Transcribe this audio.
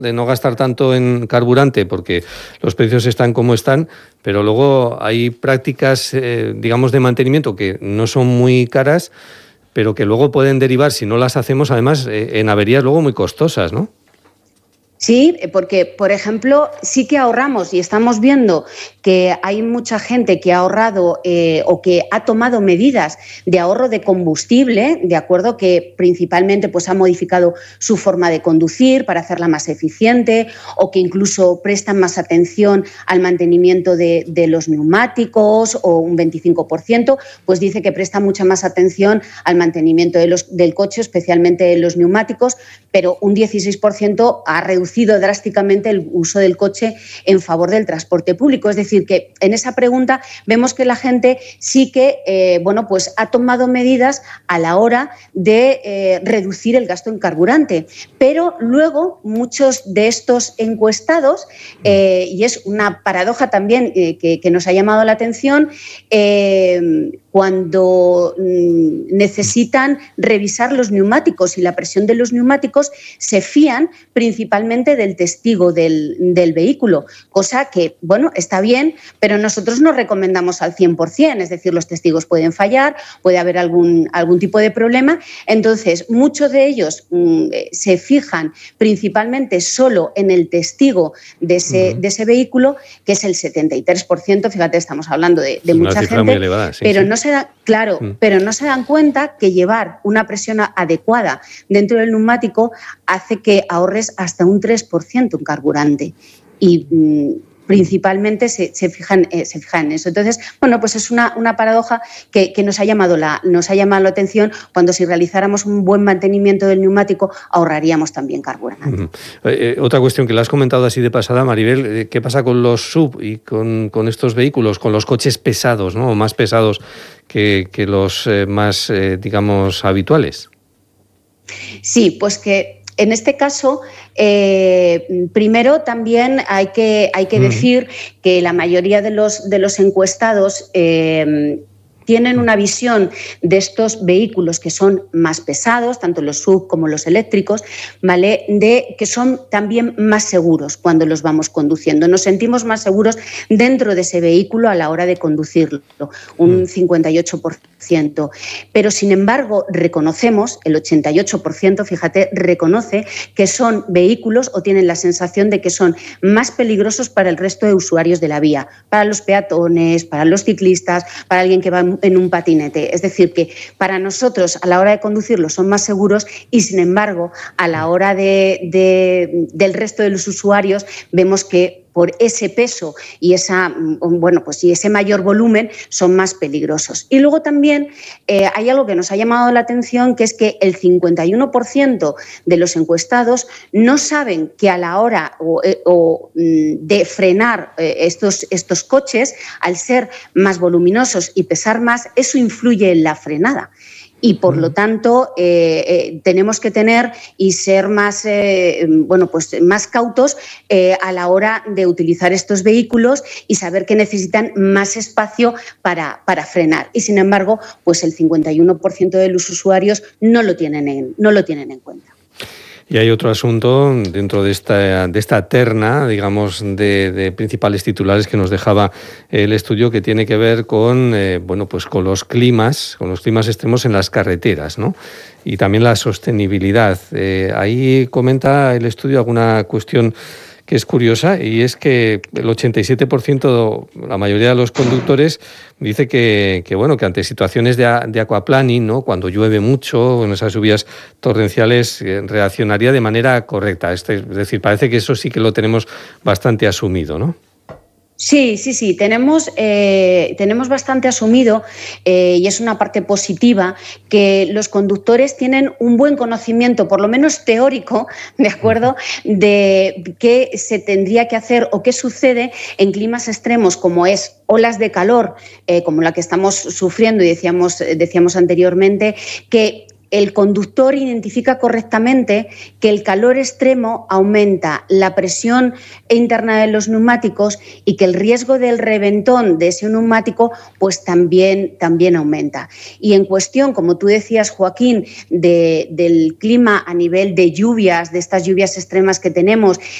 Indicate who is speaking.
Speaker 1: de no gastar tanto en carburante porque los precios están como están, pero luego hay prácticas, digamos, de mantenimiento que no son muy caras, pero que luego pueden derivar, si no las hacemos, además, en averías luego muy costosas, ¿no?
Speaker 2: Sí, porque, por ejemplo, sí que ahorramos y estamos viendo que hay mucha gente que ha ahorrado o que ha tomado medidas de ahorro de combustible, de acuerdo, que principalmente pues, ha modificado su forma de conducir para hacerla más eficiente o que incluso prestan más atención al mantenimiento de los neumáticos o un 25%, pues dice que presta mucha más atención al mantenimiento del coche, especialmente de los neumáticos, pero un 16% ha reducido drásticamente el uso del coche en favor del transporte público. Es decir, que en esa pregunta vemos que la gente sí que pues ha tomado medidas a la hora de reducir el gasto en carburante. Pero luego muchos de estos encuestados, y es una paradoja también que nos ha llamado la atención, cuando necesitan revisar los neumáticos y la presión de los neumáticos, se fían principalmente del testigo del vehículo, cosa que, bueno, está bien, pero nosotros no recomendamos al 100%, es decir, los testigos pueden fallar, puede haber algún tipo de problema. Entonces, muchos de ellos se fijan principalmente solo en el testigo de ese vehículo, que es el 73%, fíjate, estamos hablando de mucha gente, muy elevada, sí, pero sí. Pero no se dan cuenta que llevar una presión adecuada dentro del neumático hace que ahorres hasta un 3% en carburante. Y principalmente se fijan en eso. Entonces, bueno, pues es una paradoja que nos ha llamado la atención, cuando si realizáramos un buen mantenimiento del neumático ahorraríamos también carburante.
Speaker 1: Otra cuestión que le has comentado así de pasada, Maribel, ¿qué pasa con los SUV y con estos vehículos, con los coches pesados, ¿no? O más pesados que los más, digamos, habituales?
Speaker 2: Sí, pues que en este caso, primero también hay que decir que la mayoría de los encuestados tienen una visión de estos vehículos que son más pesados, tanto los SUV como los eléctricos, ¿vale?, de que son también más seguros cuando los vamos conduciendo. Nos sentimos más seguros dentro de ese vehículo a la hora de conducirlo, un 58%. Pero, sin embargo, reconocemos, el 88%, fíjate, reconoce que son vehículos o tienen la sensación de que son más peligrosos para el resto de usuarios de la vía, para los peatones, para los ciclistas, para alguien que va en un patinete. Es decir, que para nosotros a la hora de conducirlo son más seguros y, sin embargo, a la hora del resto de los usuarios vemos que por ese peso y ese mayor volumen son más peligrosos. Y luego también hay algo que nos ha llamado la atención, que es que el 51% de los encuestados no saben que a la hora de frenar estos coches, al ser más voluminosos y pesar más, eso influye en la frenada. Y por lo tanto tenemos que tener y ser más, más cautos a la hora de utilizar estos vehículos y saber que necesitan más espacio para frenar. Y sin embargo, pues el 51% de los usuarios no lo tienen en cuenta.
Speaker 1: Y hay otro asunto dentro de esta terna, digamos, de principales titulares que nos dejaba el estudio, que tiene que ver con con los climas extremos en las carreteras, ¿no? Y también la sostenibilidad. Ahí comenta el estudio alguna cuestión que es curiosa, y es que el 87%, la mayoría de los conductores, dice que ante situaciones de aquaplaning, ¿no?, cuando llueve mucho, en esas lluvias torrenciales, reaccionaría de manera correcta. Es decir, parece que eso sí que lo tenemos bastante asumido, ¿no?
Speaker 2: Sí, tenemos bastante asumido, y es una parte positiva, que los conductores tienen un buen conocimiento, por lo menos teórico, ¿de acuerdo?, de qué se tendría que hacer o qué sucede en climas extremos, como es olas de calor, como la que estamos sufriendo y decíamos anteriormente, que el conductor identifica correctamente que el calor extremo aumenta la presión interna de los neumáticos y que el riesgo del reventón de ese neumático pues también aumenta. Y en cuestión, como tú decías, Joaquín, del clima a nivel de lluvias, de estas lluvias extremas que tenemos,